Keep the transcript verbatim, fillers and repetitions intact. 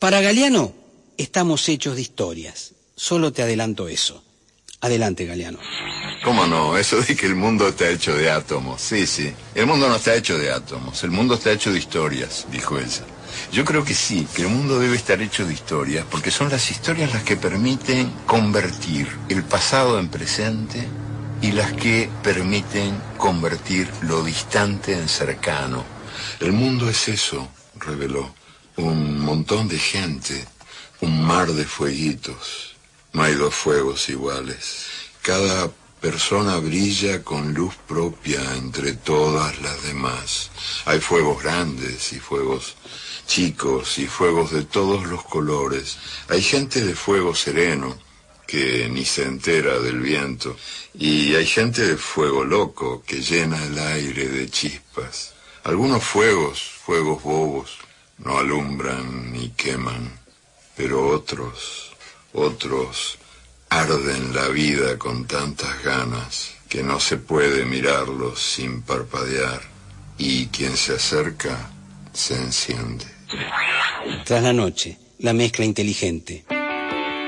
Para Galeano, estamos hechos de historias. Solo te adelanto eso. Adelante, Galeano. ¿Cómo no? Eso de que el mundo está hecho de átomos. Sí, sí. El mundo no está hecho de átomos. El mundo está hecho de historias, dijo ella. Yo creo que sí, que el mundo debe estar hecho de historias, porque son las historias las que permiten convertir el pasado en presente y las que permiten convertir lo distante en cercano. El mundo es eso, reveló. Un montón de gente, un mar de fueguitos. No hay dos fuegos iguales. Cada persona brilla con luz propia entre todas las demás. Hay fuegos grandes y fuegos chicos y fuegos de todos los colores. Hay gente de fuego sereno que ni se entera del viento, y hay gente de fuego loco que llena el aire de chispas. Algunos fuegos, fuegos bobos, no alumbran ni queman, pero otros, otros arden la vida con tantas ganas que no se puede mirarlos sin parpadear, y quien se acerca se enciende. Tras la noche, la mezcla inteligente.